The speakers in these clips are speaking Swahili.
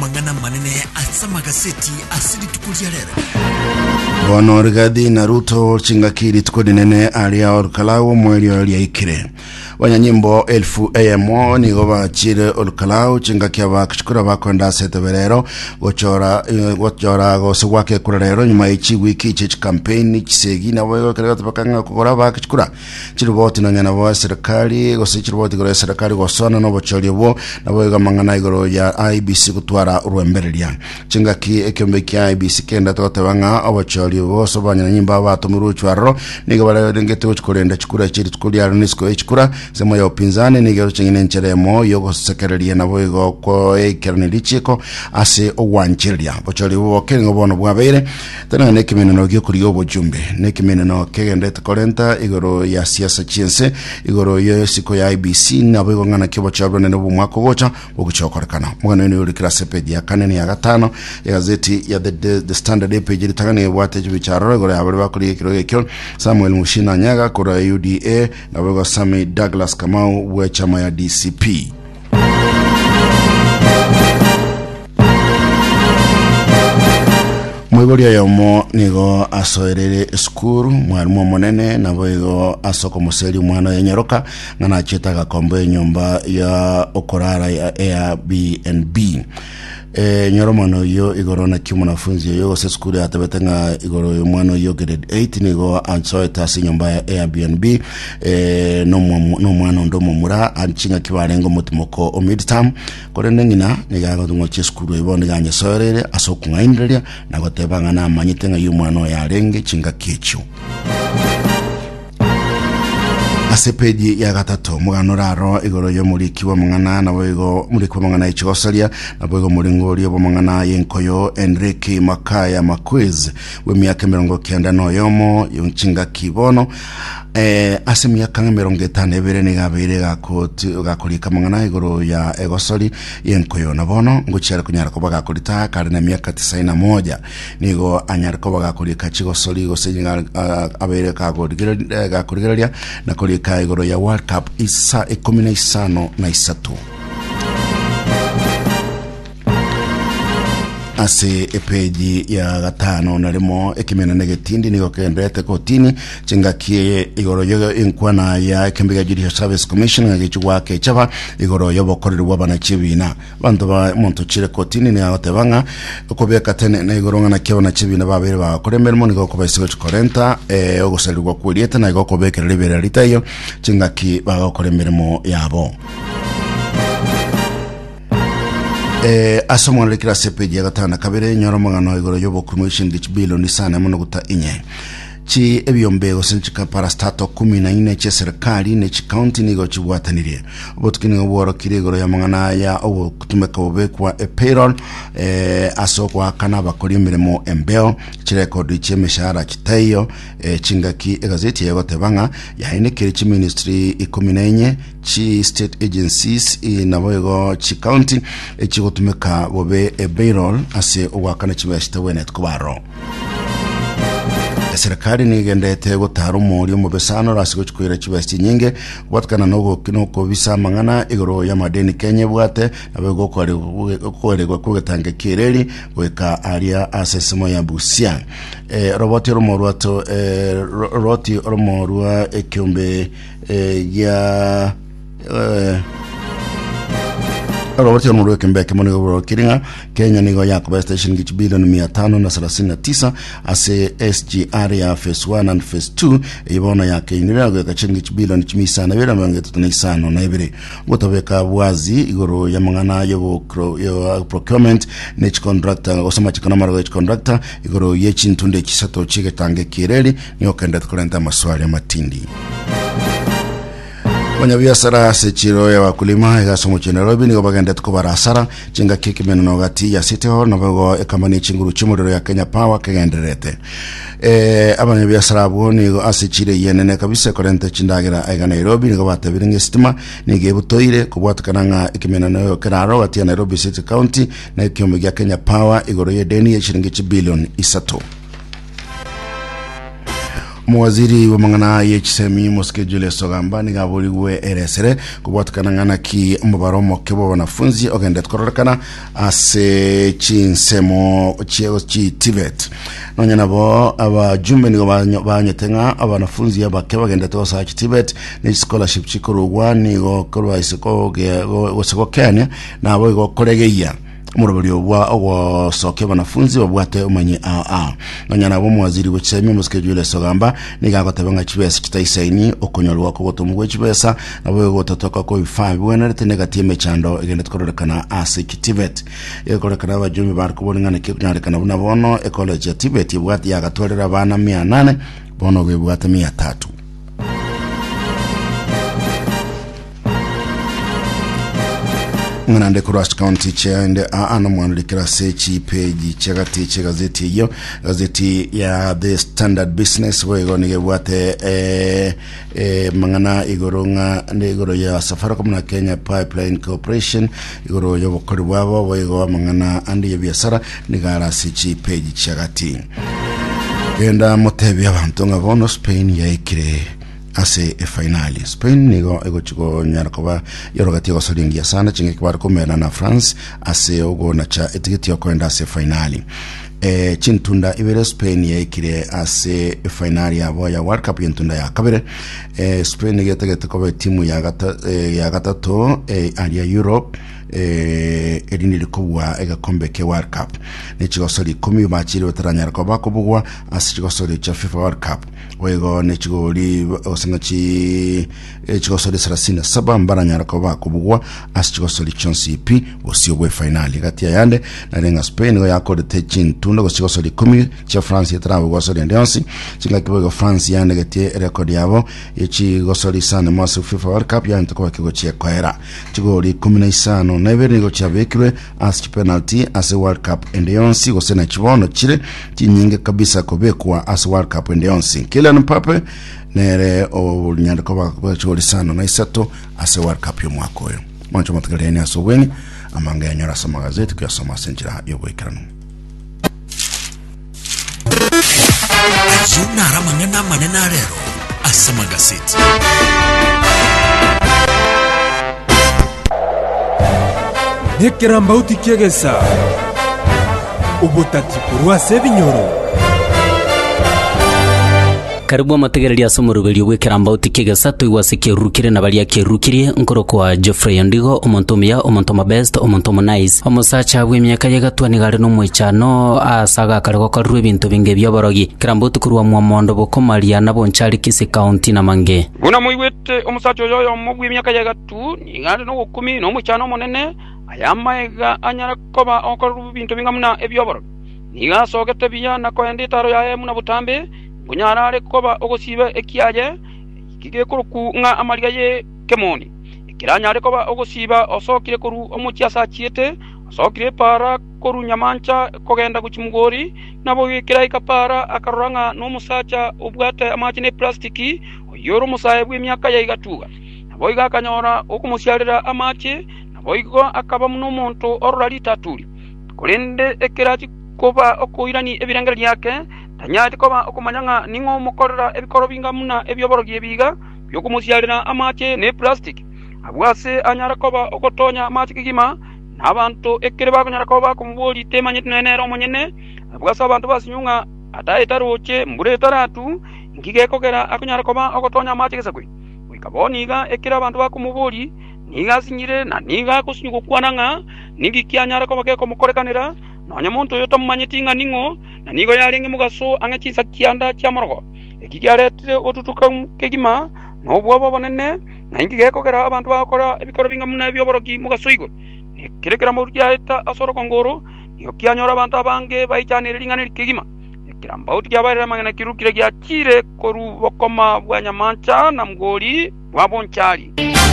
mangana manene asa magazeti asili tukulia lere. Bono Rigathi na Ruto chingakiri tukodinene alia Olkalau mweli alia ikire. Wanyanyimbo 1000 AMO ni goba chire Olkalau chingakia bakishukura bakwenda seteberero gochora goswake kurarero nyuma ichi wiki ichi campaign kisegi na wego kare bakanga kugora bakishukura chiriboti no nyana wa serikali gosichiriboti gore serikali gosona no bochori bo na wego mangana igoro ya IBC kutwara urwembereria chingaki ekyombe kya IBC kenda totebanga abochori bo sobanya nyimba batumuru chwaro nigo bare ngete uchikorenda chikura chiri tukulia nisko ichikura sema ya upinzani nigo chingine ncheremo yogo sekereria na wego ko ekernelichiko ase owanchiria bochori bo kengo bono bwabere tena nekimeno gyo kuri obojumbe nekimeno kegendete korenta igoro ya siasa chense igoro yo siko ya IBC na bego ngana kibo chabro ne bo mwako gocha oguchokorekana mwana ni uri klase page ya kanene ya gatano ya gazeti ya the standard page litangane bwate bicharo igoro ya bari bakuri ekyo Samuel Mushina Nyaga kora UDA na bego Sami Douglas Kamau wa chama ya DCP. Mwigoria yomo nigo asoerere skuru mwarimu monene na boigo asoko museli mwana ya Nyaroka ngana chetaga kombe nyumba ya okorara ya Airbnb. Nyoromono yo igoro na kimunafunzi yo se skuru atabetenga igoro yo mwana yo grade 8 nigo ansoeta si nyumba ya Airbnb no mwana ndomo mura anchinga kibarengo mutimoko o midterm kore nengina nigago tungo cheskuru ibonde ganye soerere asokunga indreria na gotebanga na manyitenga yo mwana ya renge chinga kichu. Asepeji ya gatatu muganuraro igoro yo muriki wa mangana na boigo muriki wa mangana ichigosalia na boigo muringori yo mangana yenkoyo Enrique Makaya Makwez we miaka 90 no yomo yonchinga kibono asemia kanga 52 ni gabere gakurika mangana igoro ya egosori yenkoyo na bono nguchira kunyara ko bagakurita kare na miaka 91 nigo anyara ko bagakurika chigosori gosenga abere gakurigereria na kurika igoro ya World Cup isa 15 na isatu. Ase epeji ya gatano narimo ekimena negetindi niko kendete kotini chingakie igoro yo inkwana ya Kembiga Judicial Service Commission ngagichwa ke chaba igoro yo bokorerwa bana chibina bantu ba muntu chire kotini ne agotebanga okobeka tene na igoro ngana kebona chibina babere ba koremermo niko kobaisigo chikorenta ogoselirwa kurieta na igoko bekere libera litayo chingaki ba koremermo yabo. Asomwa lekira sepeji ya gatana kabere nyoromangano igoro yobo commission dich billion sana muno guta inye chi ebyombe osenchika parastato 14 che serikali ne chi county nigo chibwatanirie obotukini oboro kirigoro ya mangana ya obo kutumeka obekwa payroll asokwa kana bakori emirimo embeo chirecord chemeshara chitayo chingaki egazeti ya gotebanga ya inekere chi ministry 14 chi state agencies na boyego chi county echigotumeka bobe payroll ase ogwakana chibashita wenet kubaro. Serikali ni gendete gutaru muri mu besano rasigo chikwira chibasti nyinge watkana no kinoko bisa mangana igoro ya madeni Kenya bwate abego ko kugetange kireri weka aria asesimo ya Busia roboti romorwato roti romorwa ekyombe ya Robert Murwe Kembeke Monigo Kiringa Kenya nigo yakoba station gichi billion 539 ase SGR ya phase 1 and phase 2 ibona yake inirago yakachingichi billion 535 na ibiri gotobeka bwazi igoro ya mangana yo procurement net contractor osama chikana marago contractor igoro yechintunde chisato chigetange kireri niyo kenda tukolenta maswali ya matindi. Wanyabiasara sechiro ya wakulima egasomo cha Nairobi nigo bagenda tukobara asara chinga kiki meno gati ya City Hall na bago ekamani chinguru chimuriro ya Kenya Power kegenderete abanyabiasara abo nigo asechire yenene kabisa korente chindagira ega Nairobi nigo batabiringe stima nige butoire kubwatakananga ekimeno no keraro gati ya Nairobi City County na ekyomo ya Kenya Power igoro ye deni ya shilingi billion 3. Mwaziri wa mangana yechisemi Moske Julius Ogamba ni gaburiwe eresere kubatukana ngana ki mubaro mokebo wanafunzi ogendet kororekana ase chinsemo chiego chi Tibet nonya nabo abajumbe ni banyetenga abanafunzi abakeba ogendet osa chi Tibet ni scholarship chikorwa ni go korwa isiko go Kenya na abo go koregeya murabari obwa ogwo soke banafunzi babwate umanyi nonya nabo mwaziri w'ekisemi Moske Julius Ogamba nigagotabanga chibesa kitaisaini okonyolwa ko gotomugwe chibesa nabo gototoka ko bifa bwena retenegati emechando egende tkorekana ase Tibet ekorekana abajumi bar kuboningana kikunarekana bono ecology ya Tibet ibwati yagatwarira abana 800 bono bwate 300 Nganande Cross County chende ana mwanlikira sechi page chagati chegazeti hiyo gazeti ya The Standard Business wego nigebwate mangana igoronga igoro ya Safaricom na Kenya Pipeline Corporation igoro yo bokori bwabo wego mangana andi ya biashara nigara sechi page chagati genda motebi abantu ngabono Spain ya ikire ase finali Spain nigo ego chiko nyarkoba yorogati go solingia sana chinge kwar komena na France ase ogo na cha etiketi yokwenda ase finali chintunda ibere Spain yaikire ase finali yabo ya World Cup yintunda ya kabere Spain yetegete ko timu ya gatatu area Europe edini likubwa egakombe ke World Cup nichigosori 10 bachiri bataranyara ko bakubugwa asichigosori cha FIFA World Cup wego nichigori osangachi chigosori 37 mbaranyara ko bakubugwa asichigosori chonsi pi osiobwe finali kati ya yande na renga Spain go yakode techin tundo go chigosori 10 cha France yetrawo go sori ndonsi chinga kibogo France yande gati record yabo yechigosori sana masu FIFA World Cup yande ko kigo chekwera chigori 15 Neveri go chabekwe as penalty as World Cup endionsi go sena chibono chire chinyinge kabisa kobekwa as World Cup endionsi Kylian Mbappe nere o nyandiko ba chori sana na isato as World Cup yo mwakoyo mwancho matagaleni asobweni amanga yanyara sama gazeti kwa soma senjira yobo ikranu Azuna ramangana manena rero asama gazeti Nekera mbauti kiegesa ubutati kurwa sebinyoro Karibu amategereria somorugeri gwekera mbauti kiegesa tuigwasike rukire na bali yakerukirie nkoroko wa Geoffrey Ndigo omontomia omontoma best omontomo nice omusacha w'emyaka yegatwani gari no mwichano asaga karego karwe bintu binge byaborogi kirambauti kurwa mwamondo bokomaria nabo nchari kisi county na mange guna muigwete omusacha oyo mugwi emyaka yegatu ni gari no 10 no mwichano monene ayamaega anyara koba okoru bintu bingamuna ebyoboro niga sogete biya na koenditaro ya muna butambe gunyara ale koba ogosibe ekiaje kige kuruku nga amaliga ye kemoni kiranya ale koba ogosiba osokire koru omuchiasa chiete osokire para koru nyamancha kogenda guchimugori nabo kiraika para akaranga no musacha ubwate amachine plastiki yoro musaye bw'emyaka ya igatuga nabo igakanyora okumusyalira amache oigo akaba muno muntu orali tatuli kulende ekerachi koba okoirani ebirangari yake tanyati koba okumanyanga ningo mukorera ebikoro bingamuna ebyoborogi ebiga byokumusyalira amache ne plastic abwase anyara koba okotonya amache kigima nabantu ekere bakunyara koba kumboli temanyiti nenero omonyene abwase abantu basinyunga ataetaroche mbure taratu ngigekogera akunyara koba okotonya amache kesakwe wikaboniga ekera abantu bakumuboli niga sinyire na niga kusinyuko kwananga nigi kyanyara ko bakeko mukorekanira nanya muntu yoto mumanyitinga ningo na nigo yalinge mugaso angachisa kyanda kyamorogo ekigarete otutuka kegima no bwabo bonene na ingigeko kera abantu bakora ebikoro binga muna byoborogi mugaso igo kirekera mu ryahita asoro kongoro yo kyanyora abantu abange bayicyanire lingane kegima kiramba uti kyabarira mangana kirukire kya chire koru bokoma bwanyamancha na mgori wabonchari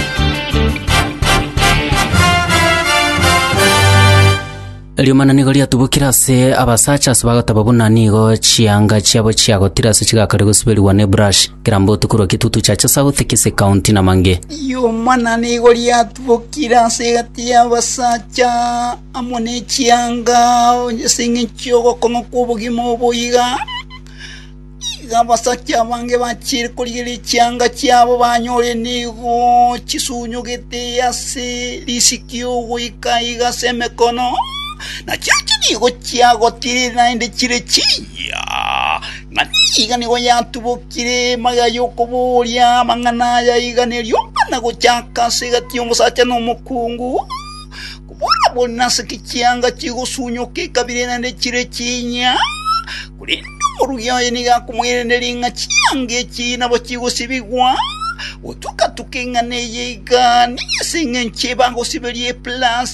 Liomana nigo liatubukira se abasacha bagataba nigo chianga chiabo chiagotira se chigakare gusubiriwa ne brush kirambo tukuro kitutu chacha South Kise County na mange Liomana nigo liatubukira se gatia abasacha amone chianga singe chiogo kono kubugimo boiga abasajja bange bakiri kuligira ekyanga kyabo banyole nigo kisunyugete yase lisikio wikayiga semekono na kyakinigo kyagotire naende kire kinya maniga nigo yatubukire magayo kubuulya mangana yayiga lyomana gokyakase gati omusajja n'omukungu kubona bonna sekikyanga kigusunyuke kabire naende kire kinya kuli Oruya niga kumwereneringa kyange kina bakigusibigwa otuka tukenga neyega niyesinga nchebango sibelie plus